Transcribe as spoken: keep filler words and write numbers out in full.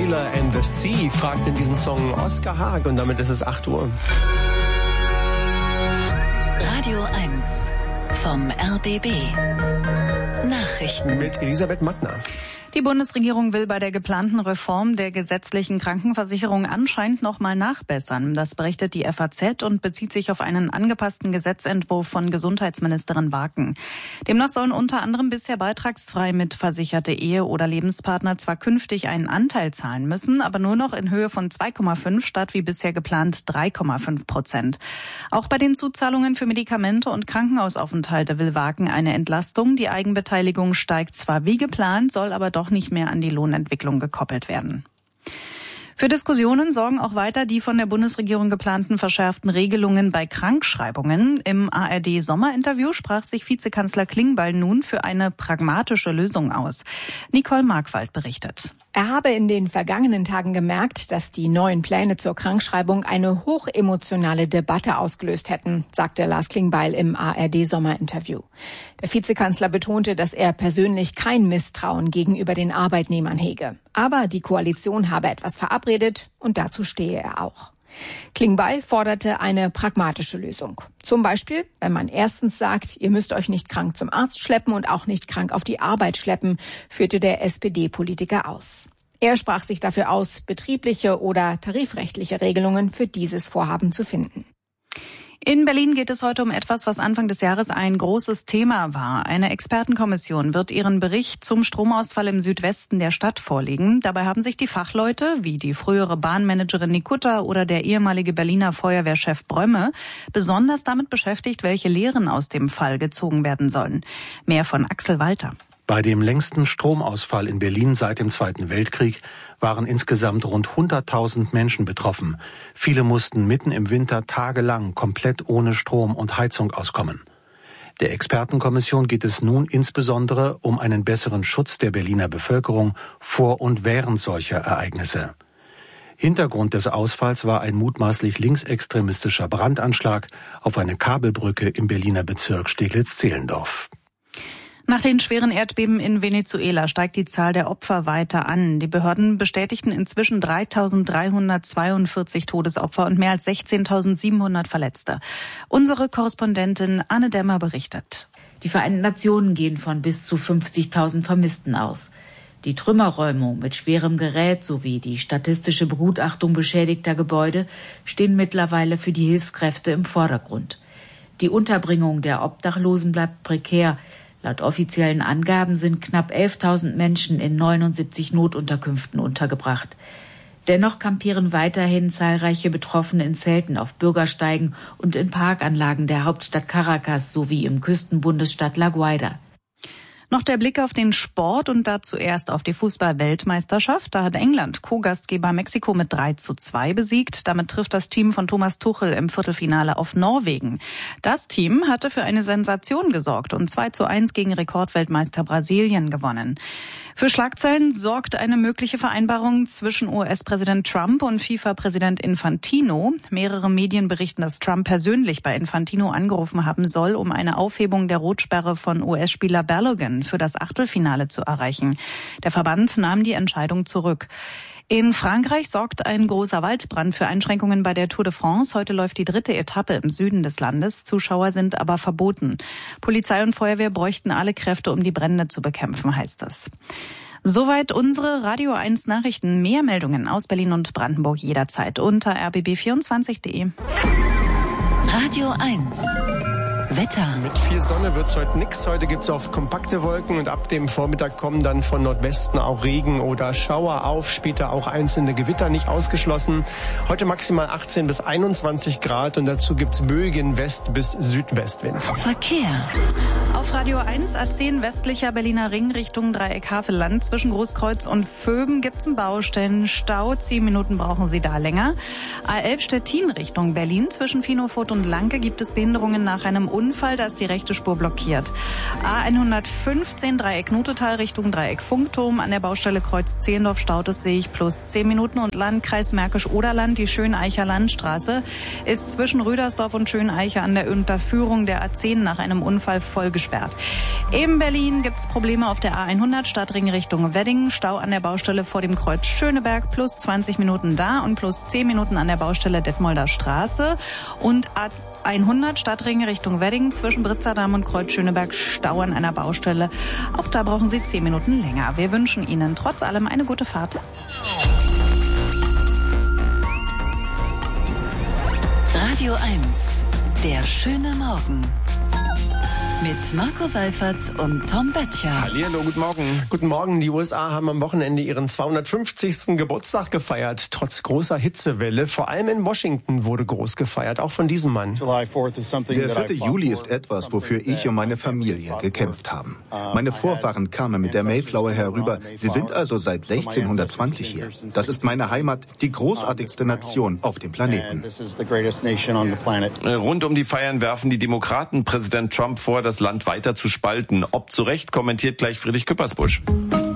Sailor and the Sea fragt in diesem Song Oskar Haag und damit ist es acht Uhr. Radio eins vom R B B. Nachrichten mit Elisabeth Mattner. Die Bundesregierung will bei der geplanten Reform der gesetzlichen Krankenversicherung anscheinend noch mal nachbessern. Das berichtet die F A Z und bezieht sich auf einen angepassten Gesetzentwurf von Gesundheitsministerin Waken. Demnach sollen unter anderem bisher beitragsfrei mitversicherte Ehe- oder Lebenspartner zwar künftig einen Anteil zahlen müssen, aber nur noch in Höhe von zwei Komma fünf statt wie bisher geplant drei Komma fünf Prozent. Auch bei den Zuzahlungen für Medikamente und Krankenhausaufenthalte will Waken eine Entlastung. Die Eigenbeteiligung steigt zwar wie geplant, soll aber doch nicht mehr an die Lohnentwicklung gekoppelt werden. Für Diskussionen sorgen auch weiter die von der Bundesregierung geplanten verschärften Regelungen bei Krankschreibungen. Im A R D-Sommerinterview sprach sich Vizekanzler Klingbeil nun für eine pragmatische Lösung aus. Nicole Markwald berichtet. Er habe in den vergangenen Tagen gemerkt, dass die neuen Pläne zur Krankschreibung eine hochemotionale Debatte ausgelöst hätten, sagte Lars Klingbeil im A R D-Sommerinterview. Der Vizekanzler betonte, dass er persönlich kein Misstrauen gegenüber den Arbeitnehmern hege. Aber die Koalition habe etwas verabredet und dazu stehe er auch. Klingbeil forderte eine pragmatische Lösung. Zum Beispiel, wenn man erstens sagt, ihr müsst euch nicht krank zum Arzt schleppen und auch nicht krank auf die Arbeit schleppen, führte der S P D-Politiker aus. Er sprach sich dafür aus, betriebliche oder tarifrechtliche Regelungen für dieses Vorhaben zu finden. In Berlin geht es heute um etwas, was Anfang des Jahres ein großes Thema war. Eine Expertenkommission wird ihren Bericht zum Stromausfall im Südwesten der Stadt vorlegen. Dabei haben sich die Fachleute, wie die frühere Bahnmanagerin Nikutta oder der ehemalige Berliner Feuerwehrchef Brömme, besonders damit beschäftigt, welche Lehren aus dem Fall gezogen werden sollen. Mehr von Axel Walter. Bei dem längsten Stromausfall in Berlin seit dem Zweiten Weltkrieg waren insgesamt rund hunderttausend Menschen betroffen. Viele mussten mitten im Winter tagelang komplett ohne Strom und Heizung auskommen. Der Expertenkommission geht es nun insbesondere um einen besseren Schutz der Berliner Bevölkerung vor und während solcher Ereignisse. Hintergrund des Ausfalls war ein mutmaßlich linksextremistischer Brandanschlag auf eine Kabelbrücke im Berliner Bezirk Steglitz-Zehlendorf. Nach den schweren Erdbeben in Venezuela steigt die Zahl der Opfer weiter an. Die Behörden bestätigten inzwischen dreitausenddreihundertzweiundvierzig Todesopfer und mehr als sechzehntausendsiebenhundert Verletzte. Unsere Korrespondentin Anne Dämmer berichtet. Die Vereinten Nationen gehen von bis zu fünfzigtausend Vermissten aus. Die Trümmerräumung mit schwerem Gerät sowie die statistische Begutachtung beschädigter Gebäude stehen mittlerweile für die Hilfskräfte im Vordergrund. Die Unterbringung der Obdachlosen bleibt prekär. Laut offiziellen Angaben sind knapp elftausend Menschen in neunundsiebzig Notunterkünften untergebracht. Dennoch kampieren weiterhin zahlreiche Betroffene in Zelten auf Bürgersteigen und in Parkanlagen der Hauptstadt Caracas sowie im Küstenbundesstaat La Guaira. Noch der Blick auf den Sport und da zuerst auf die Fußball-Weltmeisterschaft. Da hat England Co-Gastgeber Mexiko mit drei zu zwei besiegt. Damit trifft das Team von Thomas Tuchel im Viertelfinale auf Norwegen. Das Team hatte für eine Sensation gesorgt und zwei zu eins gegen Rekordweltmeister Brasilien gewonnen. Für Schlagzeilen sorgt eine mögliche Vereinbarung zwischen U S-Präsident Trump und FIFA-Präsident Infantino. Mehrere Medien berichten, dass Trump persönlich bei Infantino angerufen haben soll, um eine Aufhebung der Rotsperre von U S-Spieler Balogun für das Achtelfinale zu erreichen. Der Verband nahm die Entscheidung zurück. In Frankreich sorgt ein großer Waldbrand für Einschränkungen bei der Tour de France. Heute läuft die dritte Etappe im Süden des Landes. Zuschauer sind aber verboten. Polizei und Feuerwehr bräuchten alle Kräfte, um die Brände zu bekämpfen, heißt es. Soweit unsere Radio eins Nachrichten. Mehr Meldungen aus Berlin und Brandenburg jederzeit unter r b b vierundzwanzig punkt de. Radio eins. Wetter. Mit viel Sonne wird's heute nix. Heute gibt's oft kompakte Wolken und ab dem Vormittag kommen dann von Nordwesten auch Regen oder Schauer auf. Später auch einzelne Gewitter, nicht ausgeschlossen. Heute maximal achtzehn bis einundzwanzig Grad und dazu gibt's böigen West- bis Südwestwind. Verkehr. Auf Radio eins A zehn westlicher Berliner Ring Richtung Dreieck Havelland. Zwischen Großkreuz und Vöben gibt's einen Baustellenstau. Zehn Minuten brauchen Sie da länger. A elf Stettin Richtung Berlin. Zwischen Finofurt und Lanke gibt es Behinderungen nach einem Unfall. Unfall, da ist die rechte Spur blockiert. A hundertfünfzehn Dreieck Nutetal Richtung Dreieck Funkturm. An der Baustelle Kreuz Zehlendorf staut es sich plus zehn Minuten. Und Landkreis Märkisch-Oderland, die Schöneicher Landstraße, ist zwischen Rüdersdorf und Schöneiche an der Unterführung der A zehn nach einem Unfall voll gesperrt. In Berlin gibt's Probleme auf der A hundert Stadtring Richtung Wedding. Stau an der Baustelle vor dem Kreuz Schöneberg, plus zwanzig Minuten da und plus zehn Minuten an der Baustelle Detmolder Straße. Und A hundert Stadtring Richtung Wedding zwischen Britzerdamm und Kreuz Schöneberg, Stau an einer Baustelle. Auch da brauchen Sie zehn Minuten länger. Wir wünschen Ihnen trotz allem eine gute Fahrt. Radio eins, der schöne Morgen. Mit Marco Seifert und Tom Böttcher. Hallihallo, guten Morgen. Guten Morgen. Die U S A haben am Wochenende ihren zweihundertfünfzigsten Geburtstag gefeiert, trotz großer Hitzewelle. Vor allem in Washington wurde groß gefeiert, auch von diesem Mann. Der vierte Juli ist etwas, wofür ich und meine Familie gekämpft haben. Meine Vorfahren kamen mit der Mayflower herüber. Sie sind also seit sechzehnhundertzwanzig hier. Das ist meine Heimat, die großartigste Nation auf dem Planeten. Rund um die Feiern werfen die Demokraten Präsident Trump vor, das Land weiter zu spalten. Ob zu Recht, kommentiert gleich Friedrich Küppersbusch.